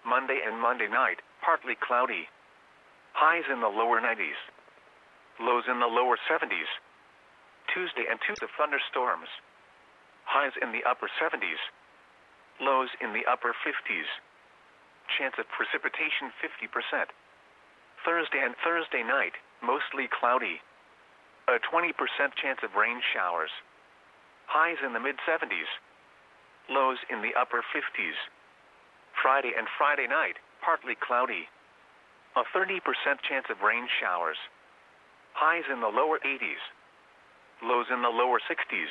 Monday and Monday night, partly cloudy. Highs in the lower 90s. Lows in the lower 70s. Tuesday and Tuesday thunderstorms. Highs in the upper 70s. Lows in the upper 50s. Chance of precipitation 50%. Thursday and Thursday night, mostly cloudy. A 20% chance of rain showers. Highs in the mid-70s. Lows in the upper 50s. Friday and Friday night, partly cloudy. A 30% chance of rain showers. Highs in the lower 80s. Lows in the lower 60s.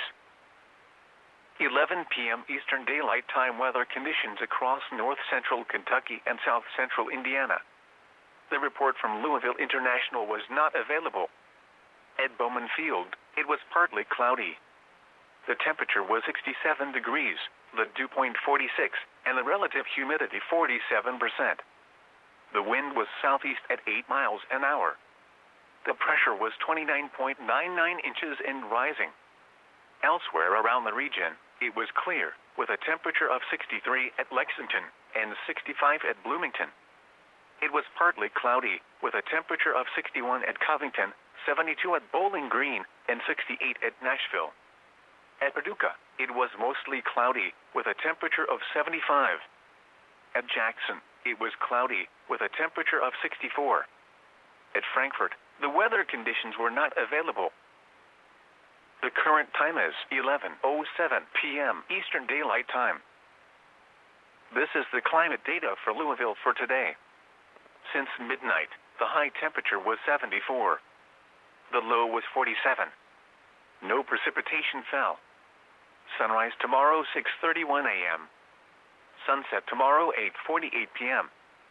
11 p.m. Eastern Daylight Time weather conditions across north central Kentucky and south central Indiana. The report from Louisville International was not available. At Bowman Field, it was partly cloudy. The temperature was 67 degrees, the dew point 46, and the relative humidity 47%. The wind was southeast at 8 miles an hour. The pressure was 29.99 inches and rising. Elsewhere around the region, it was clear, with a temperature of 63 at Lexington and 65 at Bloomington. It was partly cloudy, with a temperature of 61 at Covington, 72 at Bowling Green, and 68 at Nashville. At Paducah, it was mostly cloudy, with a temperature of 75. At Jackson, it was cloudy, with a temperature of 64. At Frankfort, the weather conditions were not available. The current time is 11:07 p.m. Eastern Daylight Time. This is the climate data for Louisville for today. Since midnight, the high temperature was 74. The low was 47. No precipitation fell. Sunrise tomorrow 6:31 a.m. Sunset tomorrow 8:48 p.m.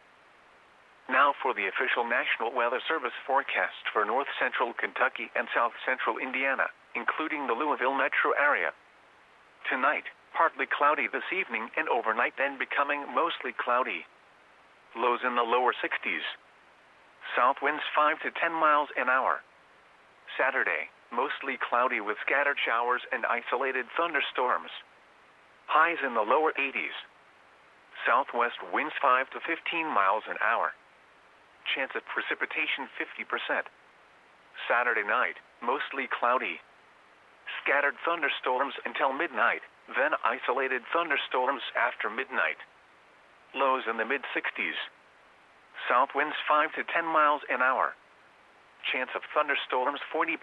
Now for the official National Weather Service forecast for north central Kentucky and south central Indiana, including the Louisville metro area. Tonight, partly cloudy this evening and overnight, then becoming mostly cloudy. Lows in the lower 60s. South winds 5 to 10 miles an hour. Saturday, mostly cloudy with scattered showers and isolated thunderstorms. Highs in the lower 80s. Southwest winds 5 to 15 miles an hour. Chance of precipitation 50%. Saturday night, mostly cloudy. Scattered thunderstorms until midnight, then isolated thunderstorms after midnight. Lows in the mid-60s. South winds 5 to 10 miles an hour. Chance of thunderstorms 40%.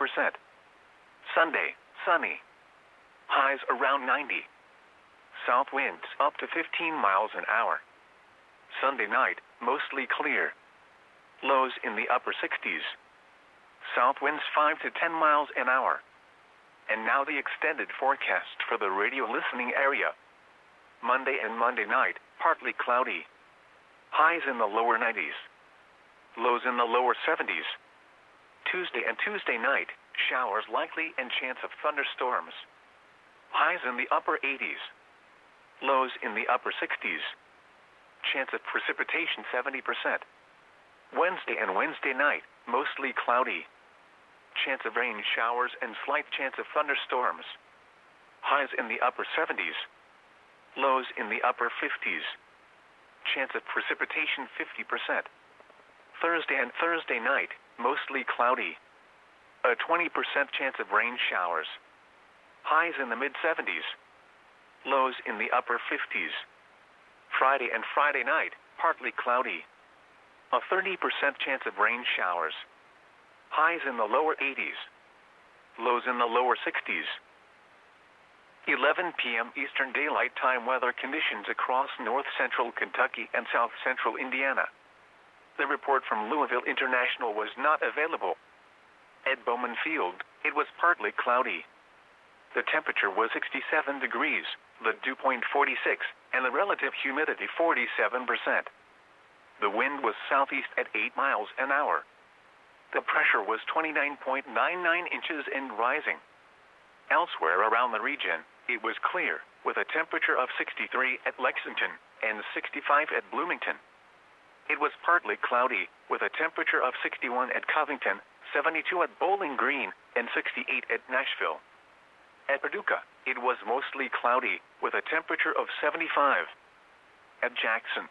Sunday, sunny. Highs around 90. South winds up to 15 miles an hour. Sunday night, mostly clear. Lows in the upper 60s. South winds 5 to 10 miles an hour. And now the extended forecast for the radio listening area. Monday and Monday night, partly cloudy. Highs in the lower 90s. Lows in the lower 70s. Tuesday and Tuesday night, showers likely and chance of thunderstorms. Highs in the upper 80s. Lows in the upper 60s. Chance of precipitation 70%. Wednesday and Wednesday night, mostly cloudy. Chance of rain showers and slight chance of thunderstorms. Highs in the upper 70s. Lows in the upper 50s. Chance of precipitation 50%. Thursday and Thursday night, mostly cloudy. A 20% chance of rain showers. Highs in the mid-70s. Lows in the upper 50s. Friday and Friday night, partly cloudy. A 30% chance of rain showers. Highs in the lower 80s. Lows in the lower 60s. 11 p.m. Eastern Daylight Time weather conditions across north central Kentucky and south central Indiana. The report from Louisville International was not available. At Bowman Field, it was partly cloudy. The temperature was 67 degrees, the dew point 46, and the relative humidity 47%. The wind was southeast at 8 miles an hour. The pressure was 29.99 inches and rising. Elsewhere around the region, it was clear, with a temperature of 63 at Lexington and 65 at Bloomington. It was partly cloudy, with a temperature of 61 at Covington, 72 at Bowling Green, and 68 at Nashville. At Paducah, it was mostly cloudy, with a temperature of 75. At Jackson,